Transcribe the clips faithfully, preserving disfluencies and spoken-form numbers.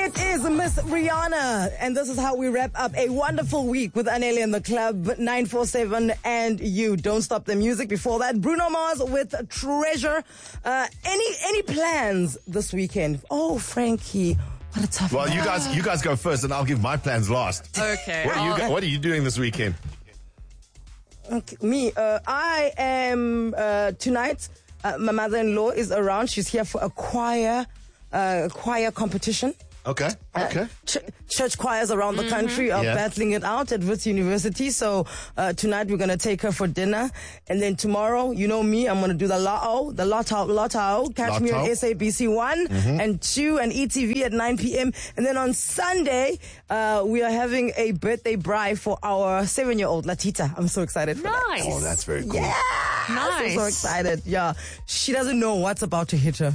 It is Miss Rihanna, and this is how we wrap up a wonderful week with Anele and the Club, nine four seven and you. Don't stop the music. Before that, Bruno Mars with Treasure. Uh, any any plans this weekend? Oh, Frankie, what a tough Well, one. you guys you guys go first, and I'll give my plans last. Okay. What are you go- What are you doing this weekend? Okay, me, uh, I am uh, tonight. Uh, my mother-in-law is around. She's here for a choir, uh, choir competition. Okay. Okay. Uh, ch- church choirs around the country are Yeah. battling it out at Wits University. So uh, tonight we're going to take her for dinner. And then tomorrow, you know me, I'm going to do the lotto, the lotto, lotto. Catch me on Lotto. S A B C one and two and E T V at nine p.m. And then on Sunday, uh, we are having a birthday braai for our seven-year-old, Latita. I'm so excited for that. Nice. Oh, that's very cool. Yeah. Nice. I'm so excited. Yeah. She doesn't know what's about to hit her.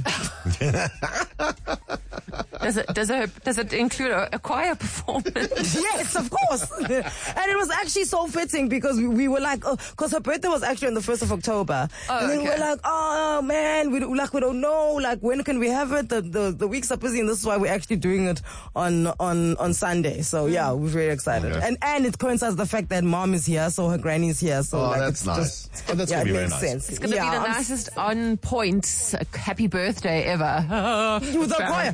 Does it does it does it include a, a choir performance? Yes, of course. And it was actually so fitting because we, we were like, because her birthday was actually on the first of October. Oh, and then we okay. were like, oh man, we don't- like we don't know, like when can we have it? The, the the weeks are busy, and this is why we're actually doing it on on on Sunday. So yeah, we're very excited. Okay. And and it coincides the fact that mom is here, so her granny's here. So Oh, like that's it's nice. just Oh, that's yeah, gonna be it very makes nice. sense. It's going to yeah, be the I'm nicest on point uh, happy birthday ever. With the choir.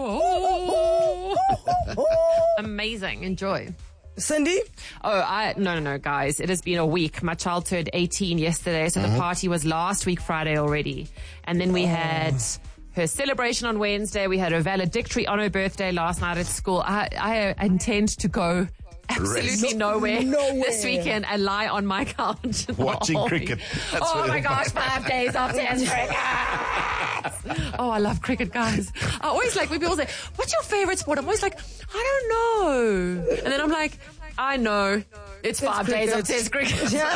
Amazing. Enjoy. Cindy? Oh, I no, no, no, guys. It has been a week. My child turned eighteen yesterday, so the party was last week Friday already. And then we had her celebration on Wednesday. We had her valedictory on her birthday last night at school. I, I intend to go absolutely No- nowhere, nowhere. this weekend and lie on my couch. the Watching whole cricket. week. That's Oh what- my gosh, five days of test cricket. Oh, I love cricket, guys. I always like, when people say, what's your favorite sport? I'm always like, I don't know. And then I'm like, I know. It's five days of test cricket. Yeah.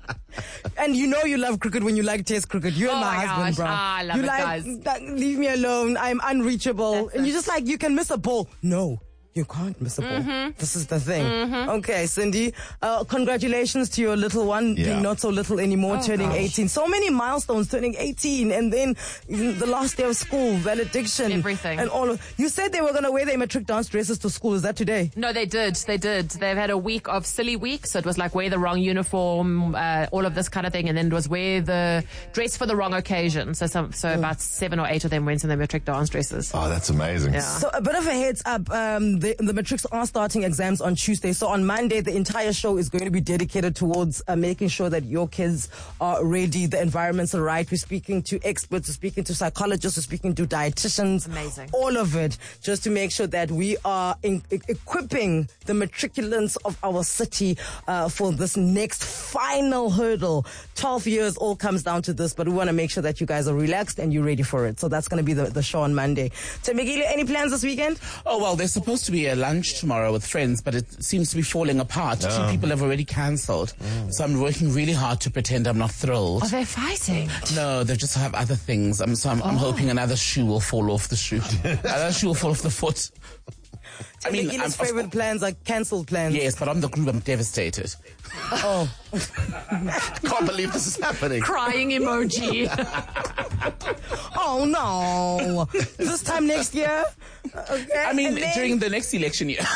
And you know you love cricket when you like test cricket. You and Oh my my husband, gosh. bro. Ah, I love you it, like, guys. like, leave me alone. I'm unreachable. That's and it. you're just like, you can miss a ball. No. You can't miss a ball. Mm-hmm. This is the thing. Okay, Cindy. Uh, congratulations to your little one Yeah. being not so little anymore, Oh, turning gosh. eighteen. So many milestones, turning eighteen, and then the last day of school, valediction, Everything. and all of. You said they were going to wear their matric dance dresses to school. Is that today? No, they did. They did. They've had a week of silly week. So it was like wear the wrong uniform, uh, all of this kind of thing. And then it was wear the dress for the wrong occasion. So some, so about seven or eight of them went in their matric dance dresses. Oh, that's amazing. Yeah. So a bit of a heads up, um, the, the matrics are starting exams on Tuesday. So on Monday, the entire show is going to be dedicated towards uh, making sure that your kids are ready, the environments are right. We're speaking to experts, we're speaking to psychologists, we're speaking to dietitians. Amazing. All of it, just to make sure that we are in, e- equipping the matriculants of our city uh, for this next final hurdle. twelve years all comes down to this, but we want to make sure that you guys are relaxed and you're ready for it. So that's going to be the, the show on Monday. Temegile, any plans this weekend? Oh, well, there's supposed to be a lunch tomorrow with friends, but it seems to be falling apart. Two people have already cancelled. So I'm working really hard to pretend I'm not thrilled. Oh, they're fighting. No, they just have other things. I'm, so I'm, I'm hoping another shoe will fall off the shoe. Another shoe will fall off the foot. I mean, I'm, Temegile's of favorite course- plans are cancelled plans. yes, but I'm the group. I'm devastated. Oh. Can't believe this is happening. Crying emoji. Oh no! This time next year. Okay. I mean, and then- during the next election year,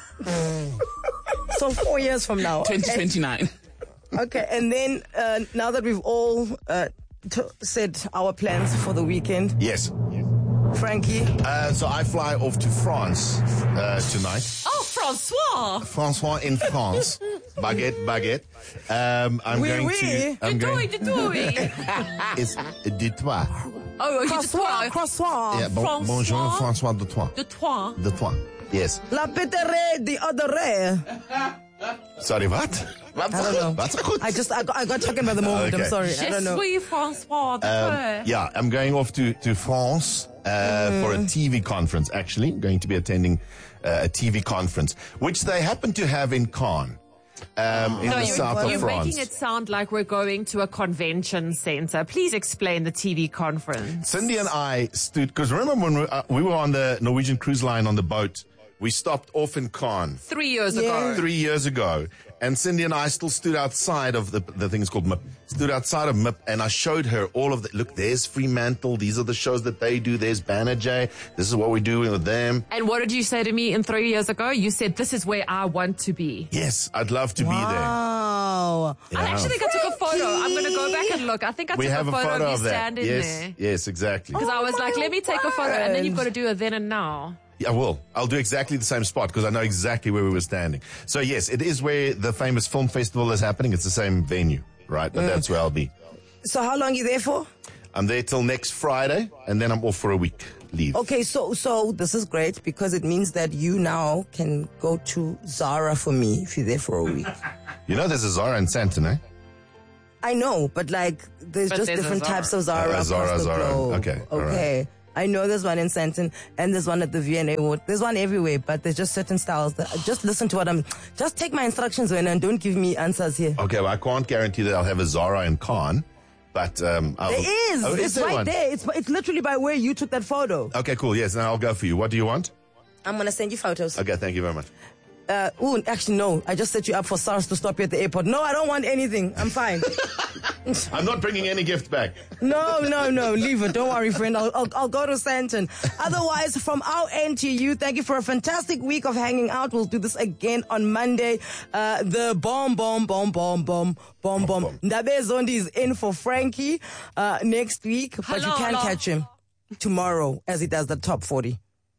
so four years from now. twenty twenty-nine. Okay, and then uh, now that we've all uh, t- said our plans for the weekend, Yes. Frankie. Uh, so I fly off to France uh, tonight. Oh, Francois. Francois in France. Baguette, baguette. Um, I'm Oui, going oui. to. I'm De going. doei, de doei. It's de toi. Oh, you Croissant, croissant. Yeah, bon, François? bonjour, François de toi. De toi. De toi. Yes. La pétere, the other ray. Sorry, wat? Wat I don't know. Wat goed? I just, I got, I got taken by the moment. Okay. I'm sorry. I Je don't know. suis François de Um, toi. yeah, I'm going off to, to France uh, for a T V conference, actually. I'm going to be attending uh, a T V conference, which they happen to have in Cannes, um, in No, the you're, south of you're France. making it sound like we're going to a convention center. Please explain the T V conference. Cindy and I stood, because remember when we, uh, we were on the Norwegian cruise line on the boat We stopped off in Cannes Three years Yeah. ago. three years ago. And Cindy and I still stood outside of the, the thing is called M I P, stood outside of M I P, and I showed her all of the, look, there's Fremantle. These are the shows that they do. There's Banner J. This is what we're doing with them. And what did you say to me in three years ago? You said, this is where I want to be. Yes, I'd love to be there. Wow. I actually think I took a photo. I'm going to go back and look. I think I We took have a a photo, photo of you of that. standing Yes, there. yes, exactly. Because I was Oh like, my let me take a photo. And then you've got to word. do a then and now. Yeah, I will. I'll do exactly the same spot because I know exactly where we were standing. So yes, it is where the famous film festival is happening. It's the same venue, right? But that's where I'll be. So how long are you there for? I'm there till next Friday, and then I'm off for a week leave. Okay, so so this is great because it means that you now can go to Zara for me if you're there for a week. You know, there's a Zara in Sandton, eh? I know, but like there's But just there's a different Zara. types of Zara Uh, across Zara, the Zara. globe. Okay, all right. Okay. I know there's one in Sandton and there's one at the V N A Ward. There's one everywhere, but there's just certain styles that just listen to what I'm. Just take my instructions when and don't give me answers here. Okay, well, I can't guarantee that I'll have a Zara in Cannes, but um, I'll, There is. Oh, It's there right one? there. It's it's literally by where you took that photo. Okay, cool. Yes, now I'll go for you. What do you want? I'm gonna send you photos. Okay, thank you very much. Uh, ooh, actually no. I just set you up for SARS to stop you at the airport. No, I don't want anything. I'm fine. I'm not bringing any gift back. No, no, no. Leave it. Don't worry, friend. I'll, I'll, I'll go to Santon. Otherwise, from our end to you, thank you for a fantastic week of hanging out. We'll do this again on Monday. Uh, the bomb, bomb, bomb, bomb, bomb, bomb, bomb. bomb. Ndabe Zondi is in for Frankie uh, next week, but you Hello, can hello. catch him tomorrow as he does the top forty.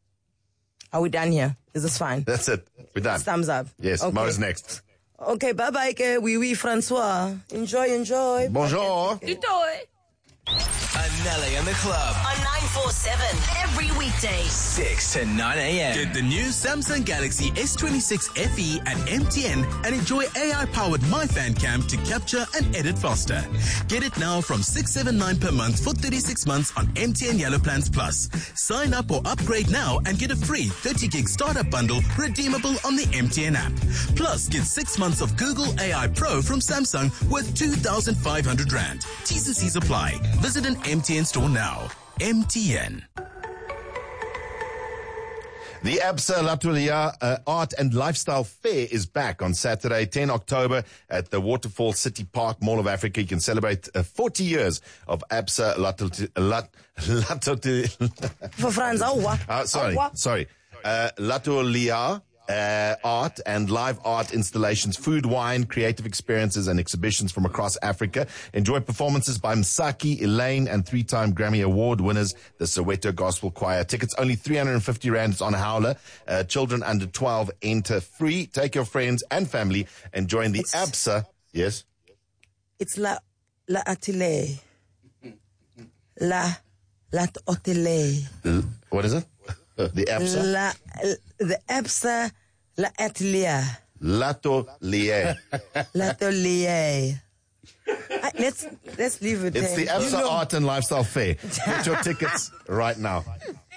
Are we done here? Is this fine? That's it. We're done. Thumbs up. Yes, Okay. Mo's next. Okay, bye bye, ke. Oui, oui, Francois. Enjoy, enjoy. Bonjour. You do it. Anele in the club. On nine four seven, every weekday. six to nine a.m. Get the new Samsung Galaxy S twenty-six F E at M T N and enjoy A I-powered MyFan Cam to capture and edit faster. Get it now from six seventy-nine per month for thirty-six months on M T N Yellow Plans Plus. Sign up or upgrade now and get a free thirty gig startup bundle redeemable on the M T N app. Plus, get six months of Google A I Pro from Samsung worth two thousand five hundred rand. T's and C's apply. Visit an M T N store now. M T N. The Absa Latulia uh, Art and Lifestyle Fair is back on Saturday, tenth of October at the Waterfall City Park Mall of Africa. You can celebrate uh, forty years of Absa Latulia. Lat, Latulia For Franz, oh, what? uh, sorry, Oh, what? sorry. Uh, Latulia. Uh, art and live art installations, food, wine, creative experiences and exhibitions from across Africa. Enjoy performances by Msaki, Elaine and three-time Grammy Award winners, the Soweto Gospel Choir. Tickets only three hundred fifty rands on Howler. Uh, children under twelve enter free. Take your friends and family and join the It's- Absa. Yes? It's La La Atelier. La La Atelier. L- What is it? The Absa? La the Absa La Atelier. Latulia. La Atelier. Uh, Let's let's leave it It's there. the Absa You know- Art and Lifestyle Fair. Get your tickets right now.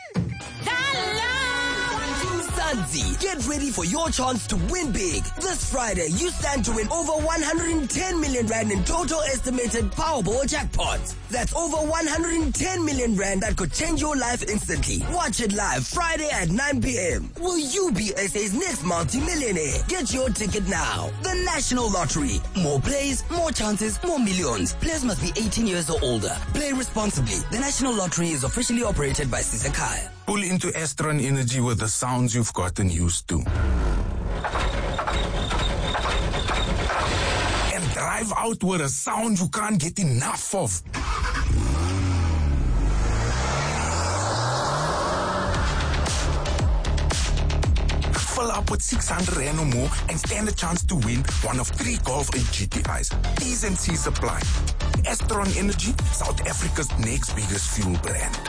Mzansi, get ready for your chance to win big. This Friday, you stand to win over one hundred ten million rand in total estimated Powerball jackpots. That's over one hundred ten million rand that could change your life instantly. Watch it live Friday at nine p.m. Will you be S A's next multi-millionaire? Get your ticket now. The National Lottery. More plays, more chances, more millions. Players must be eighteen years or older. Play responsibly. The National Lottery is officially operated by Sisakhaya. Pull into Astron Energy with the sounds you've gotten used to. And drive out with a sound you can't get enough of. Fill up with six hundred rand or more and stand a chance to win one of three Golf and G T Is. T's and C's apply. Astron Energy, South Africa's next biggest fuel brand.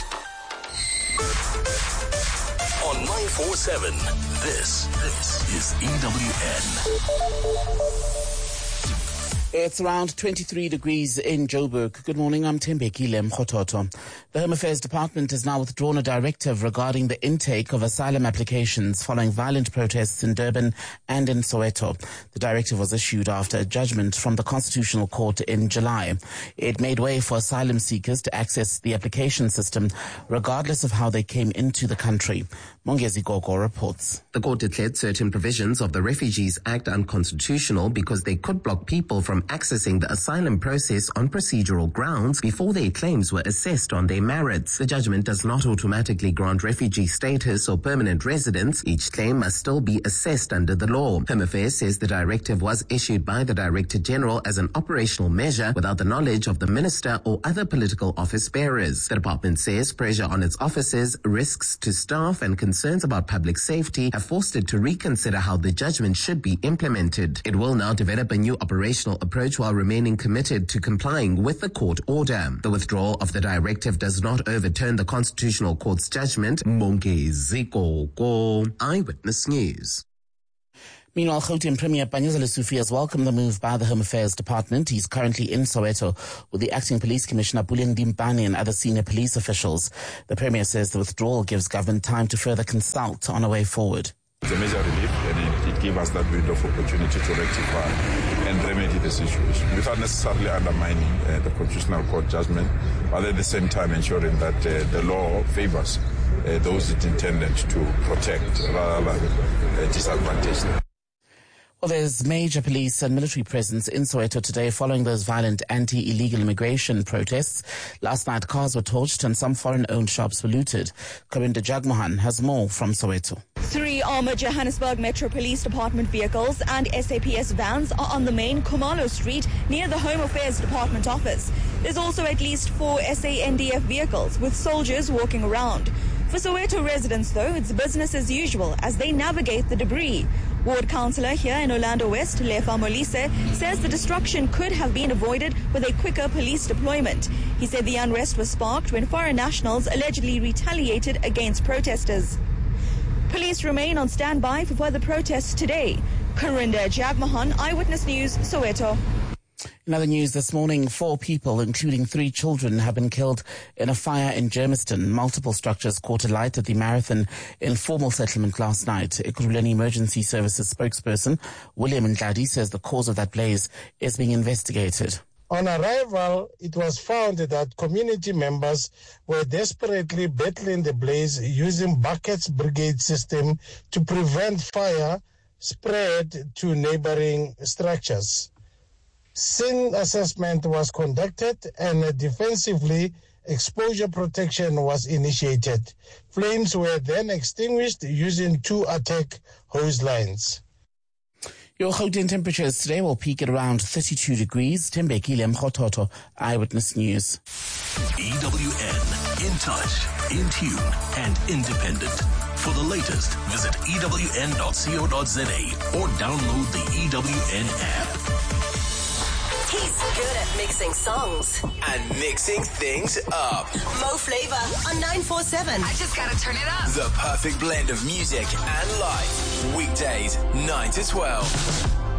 On nine four seven, this, this is E W N. It's around twenty-three degrees in Joburg. Good morning, I'm Tembeki Lemkhototo. The Home Affairs Department has now withdrawn a directive regarding the intake of asylum applications following violent protests in Durban and in Soweto. The directive was issued after a judgment from the Constitutional Court in July. It made way for asylum seekers to access the application system regardless of how they came into the country. Mongezi Gogo reports. The court declared certain provisions of the Refugees Act unconstitutional because they could block people from accessing the asylum process on procedural grounds before their claims were assessed on their merits. The judgment does not automatically grant refugee status or permanent residence. Each claim must still be assessed under the law. Home Affairs says the directive was issued by the Director General as an operational measure without the knowledge of the minister or other political office bearers. The department says pressure on its officers, risks to staff and concerns about public safety have forced it to reconsider how the judgment should be implemented. It will now develop a new operational approach while remaining committed to complying with the court order. The withdrawal of the directive does not overturn the Constitutional Court's judgment. Mongezi Gogo, Eyewitness News. Meanwhile, Gauteng Premier Panyaza Lesufi has welcomed the move by the Home Affairs Department. He's currently in Soweto with the Acting Police Commissioner Puleng Dimpane and other senior police officials. The Premier says the withdrawal gives government time to further consult on a way forward. It's a major relief, and it, it gives us that window of opportunity to rectify and remedy the situation without necessarily undermining uh, the Constitutional Court judgment, but at the same time ensuring that uh, the law favors uh, those it intended to protect rather than uh, disadvantage them. Well, there's major police and military presence in Soweto today following those violent anti-illegal immigration protests. Last night, cars were torched and some foreign-owned shops were looted. Karinda Jagmohan has more from Soweto. Three armored Johannesburg Metro Police Department vehicles and S A P S vans are on the main Khumalo Street near the Home Affairs Department office. There's also at least four S A N D F vehicles with soldiers walking around. For Soweto residents, though, it's business as usual as they navigate the debris. Ward Councillor here in Orlando West, Lefa Molise, says the destruction could have been avoided with a quicker police deployment. He said the unrest was sparked when foreign nationals allegedly retaliated against protesters. Police remain on standby for further protests today. Karinda Jagmohan, Eyewitness News, Soweto. In other news this morning, four people, including three children, have been killed in a fire in Germiston. Multiple structures caught alight at the Marathon informal settlement last night. Ekurhuleni Emergency Services spokesperson William Ndladi says the cause of that blaze is being investigated. On arrival, it was found that community members were desperately battling the blaze using buckets brigade system to prevent fire spread to neighboring structures. Scene assessment was conducted and defensively exposure protection was initiated. Flames were then extinguished using two attack hose lines. Your Gauteng temperatures today will peak at around thirty-two degrees. Tembekile Mkhototo, Eyewitness News. E W N, in touch, in tune, and independent. For the latest, visit E W N dot co dot za or download the E W N app. He's good at mixing songs and mixing things up. Mo Flavor on nine four seven. I just gotta turn it up. The perfect blend of music and life. Weekdays, nine to twelve.